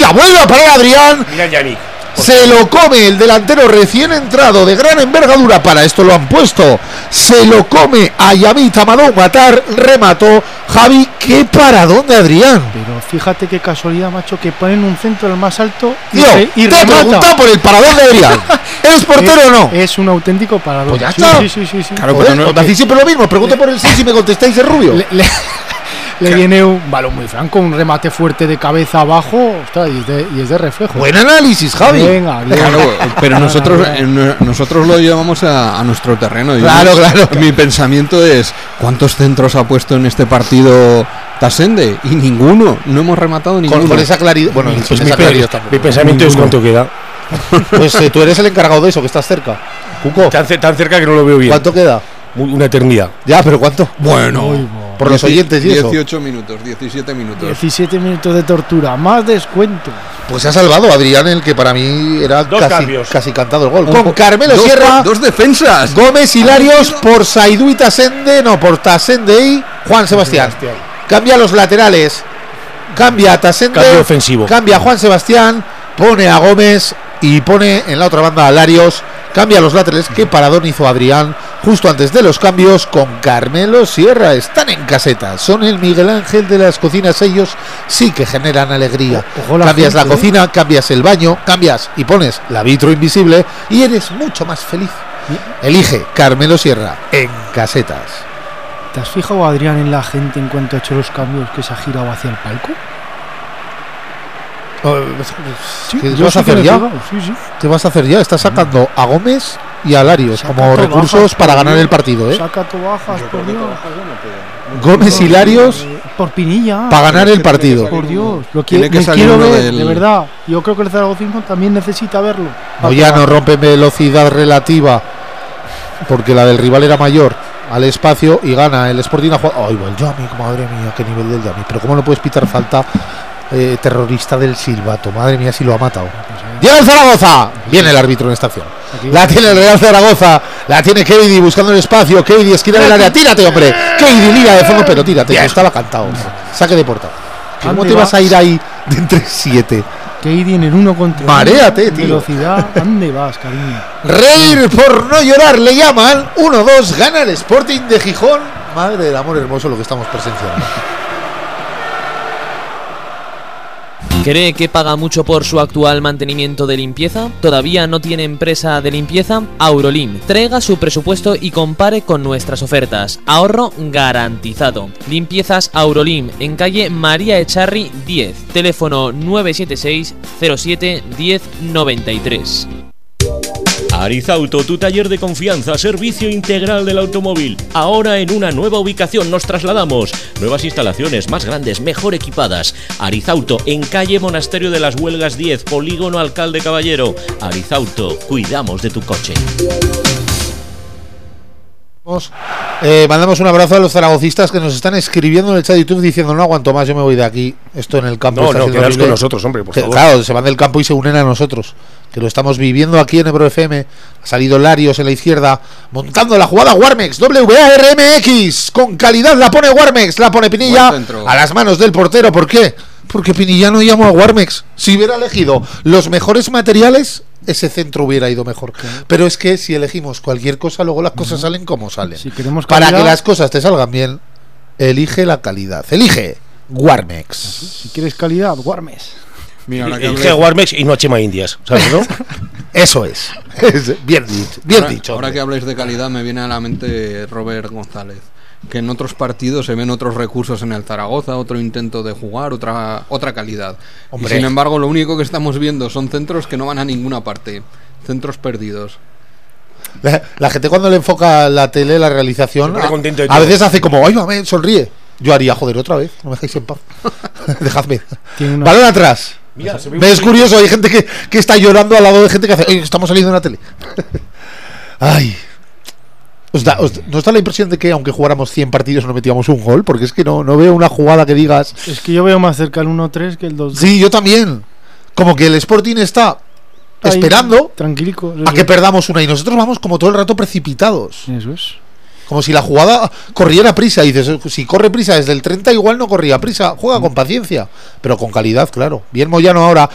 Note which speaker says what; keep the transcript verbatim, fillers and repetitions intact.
Speaker 1: la vuelve a parar Adrián.
Speaker 2: Mira Yannick.
Speaker 1: Se lo come el delantero recién entrado de gran envergadura, para esto lo han puesto. Se lo come a Yamit Amadou Matar, remató. Javi, qué paradón de Adrián.
Speaker 3: Pero fíjate qué casualidad, macho, que ponen un centro al más alto y,
Speaker 1: Tío,
Speaker 3: re, y
Speaker 1: te he preguntado por el paradón de Adrián. ¿Es portero
Speaker 3: es,
Speaker 1: o no?
Speaker 3: Es un auténtico paradón.
Speaker 1: Pues ya
Speaker 3: sí,
Speaker 1: está.
Speaker 3: sí, sí, sí, sí.
Speaker 1: Claro, pues no, no, hacéis siempre lo mismo. Pregunto por el seis y me contestáis el rubio.
Speaker 3: Le, le, le viene un balón muy franco, un remate fuerte de cabeza abajo, ostras, y, es de, y es de reflejo.
Speaker 1: Buen análisis, Javi.
Speaker 3: Venga, bien.
Speaker 4: Claro, pero nosotros eh, nosotros lo llevamos a, a nuestro terreno.
Speaker 1: Claro,
Speaker 4: Yo,
Speaker 1: claro.
Speaker 4: Mi pensamiento es, ¿cuántos centros ha puesto en este partido Tasende? Y ninguno, no hemos rematado ninguno.
Speaker 1: Con, con esa claridad. Bueno,
Speaker 2: Pues
Speaker 1: pues
Speaker 2: mi,
Speaker 1: esa claridad tampoco.
Speaker 2: mi pensamiento
Speaker 4: Ninguno.
Speaker 2: es cuánto queda.
Speaker 1: Pues eh, tú eres el encargado de eso, que estás cerca. Cuco,
Speaker 2: Tan, tan cerca que no lo veo bien.
Speaker 1: ¿cuánto queda?
Speaker 2: Una eternidad.
Speaker 1: Ya, pero ¿cuánto?
Speaker 4: Bueno,
Speaker 3: Uy, bo.
Speaker 1: Por los oyentes y eso.
Speaker 4: dieciocho minutos, diecisiete minutos.
Speaker 3: diecisiete minutos de tortura, más descuento.
Speaker 1: Pues se ha salvado Adrián, el que para mí era
Speaker 2: Dos
Speaker 1: casi,
Speaker 2: cambios.
Speaker 1: casi cantado el gol.
Speaker 4: Ojo,
Speaker 1: Con Carmelo
Speaker 4: dos,
Speaker 1: Sierra,
Speaker 4: dos defensas.
Speaker 1: Gómez Hilarios por Saidú y Tasende, no, por Tasende y Juan Sebastián. Cambia los laterales, cambia a Tasende,
Speaker 2: Cambio ofensivo.
Speaker 1: cambia a Juan Sebastián, pone a Gómez y pone en la otra banda a Larios. Cambia los laterales. Qué paradón hizo Adrián justo antes de los cambios con Carmelo Sierra. Están en caseta. Son el Miguel Ángel de las cocinas. Ellos sí que generan alegría.
Speaker 3: Ojo la
Speaker 1: Cambias
Speaker 3: gente,
Speaker 1: la
Speaker 3: ¿eh?
Speaker 1: cocina, cambias el baño, cambias y pones la vitro invisible y eres mucho más feliz. Elige Carmelo Sierra en casetas.
Speaker 3: ¿Te has fijado, Adrián, en la gente en cuanto ha hecho los cambios que se ha girado hacia el palco?
Speaker 1: ¿Qué
Speaker 3: yo
Speaker 1: vas
Speaker 3: sí
Speaker 1: a
Speaker 3: que
Speaker 1: hacer
Speaker 3: me he
Speaker 1: ya?
Speaker 3: fijado, sí, sí.
Speaker 1: ¿Qué vas a hacer ya? Estás sacando a Gómez y a Larios
Speaker 3: Saca
Speaker 1: como
Speaker 3: todo
Speaker 1: recursos
Speaker 3: bajas,
Speaker 1: para
Speaker 3: por
Speaker 1: ganar
Speaker 3: Dios.
Speaker 1: el partido, ¿eh?
Speaker 3: Saca tu bajas, por Dios.
Speaker 1: Gómez y Larios
Speaker 3: Por Pinilla.
Speaker 1: para ganar el partido.
Speaker 3: Por Dios. Lo que,
Speaker 4: Tiene que
Speaker 3: me
Speaker 4: salir
Speaker 3: quiero
Speaker 4: uno
Speaker 3: ver,
Speaker 4: del-
Speaker 3: de verdad. Yo creo que el zaragocismo también necesita verlo.
Speaker 1: Moyano rompe velocidad relativa porque la del rival era mayor al espacio y gana el Sporting a jugar. Ay, el Yami, madre mía, qué nivel del Yami. Pero cómo no puedes pitar falta, eh, terrorista del silbato. Madre mía, si lo ha matado. Llega el Zaragoza. Viene el árbitro en esta acción. La tiene el Real Zaragoza. La tiene Keidi buscando el espacio. Keidi esquina del área. Tírate, hombre. Keidi línea de fondo, pero tírate. Que estaba cantado. Saque de puerta. ¿Cómo
Speaker 3: ¿Dónde
Speaker 1: te vas
Speaker 3: va?
Speaker 1: a ir ahí de entre siete?
Speaker 3: Keidi en el uno contra uno,
Speaker 1: Maréate, tío.
Speaker 3: Velocidad. ¿Dónde vas, cariño?
Speaker 1: Reír por no llorar le llaman. uno dos, gana el Sporting de Gijón. Madre del amor hermoso lo que estamos presenciando.
Speaker 5: ¿Cree que paga mucho por su actual mantenimiento de limpieza? ¿Todavía no tiene empresa de limpieza? Aurolim. Traiga su presupuesto y compare con nuestras ofertas. Ahorro garantizado. Limpiezas Aurolim en calle María Echarri diez. Teléfono nueve siete seis cero siete uno cero nueve tres.
Speaker 6: Arizauto, tu taller de confianza, servicio integral del automóvil. Ahora en una nueva ubicación nos trasladamos. Nuevas instalaciones, más grandes, mejor equipadas. Arizauto, en calle Monasterio de las Huelgas diez, Polígono Alcalde Caballero. Arizauto, cuidamos de tu coche.
Speaker 1: Eh, mandamos un abrazo a los zaragocistas que nos están escribiendo en el chat de YouTube diciendo no aguanto más, yo me voy de aquí. Esto en el campo
Speaker 2: No,
Speaker 1: está
Speaker 2: no,
Speaker 1: siendo
Speaker 2: quedaos
Speaker 1: horrible.
Speaker 2: con nosotros, hombre, por
Speaker 1: Que,
Speaker 2: favor.
Speaker 1: claro, se van del campo y se unen a nosotros, que lo estamos viviendo aquí en Ebro F M. Ha salido Larios en la izquierda, montando la jugada Warmex, W A R M X, con calidad la pone Warmex, la pone Pinilla
Speaker 4: Buen centro.
Speaker 1: a las manos del portero. ¿Por qué? Porque Pinilla no llamó a Warmex. Si hubiera elegido los mejores materiales, ese centro hubiera ido mejor. Pero es que si elegimos cualquier cosa, luego las cosas salen como salen.
Speaker 3: Si queremos
Speaker 1: Para
Speaker 3: calidad,
Speaker 1: que las cosas te salgan bien, elige la calidad. Elige Warmex.
Speaker 3: Si quieres calidad, Warmes.
Speaker 4: Mira, ahora que
Speaker 2: Elige
Speaker 4: hables-
Speaker 2: Warmex y no a Chema Indias, ¿sabes, no?
Speaker 1: Eso es. Es bien dicho. Bien
Speaker 4: ahora,
Speaker 1: dicho.
Speaker 4: ahora
Speaker 1: hombre.
Speaker 4: que habláis de calidad me viene a la mente Robert González, que en otros partidos se ven otros recursos en el Zaragoza, otro intento de jugar, otra otra calidad.
Speaker 1: Hombre.
Speaker 4: Y sin embargo, lo único que estamos viendo son centros que no van a ninguna parte, centros perdidos.
Speaker 1: La, la gente cuando le enfoca la tele, la realización,
Speaker 2: Se pone
Speaker 1: a,
Speaker 2: contento de
Speaker 1: a
Speaker 2: todo.
Speaker 1: veces hace como, ay, me sonríe. Yo haría, joder, otra vez. No me dejáis en paz. Dejadme.
Speaker 3: Tiene una-
Speaker 1: Balón atrás.
Speaker 2: Mira, se ve
Speaker 1: Me es
Speaker 2: un-
Speaker 1: curioso, hay gente que, que está llorando al lado de gente que hace, "Oye, estamos saliendo en la tele". Ay. ¿Os da, os, ¿No os da la impresión de que aunque jugáramos cien partidos no metíamos un gol? Porque es que no, no veo una jugada que digas.
Speaker 3: Es que yo veo más cerca el uno tres que el dos dos.
Speaker 1: Sí, yo también. Como que el Sporting está
Speaker 3: Ahí,
Speaker 1: esperando
Speaker 3: tranquilico.
Speaker 1: a que perdamos una y nosotros vamos como todo el rato precipitados.
Speaker 3: Eso es.
Speaker 1: Como si la jugada corriera prisa. Y dices, si corre prisa desde el treinta igual no corría prisa. Juega con paciencia, pero con calidad, claro. Bien Moyano ahora.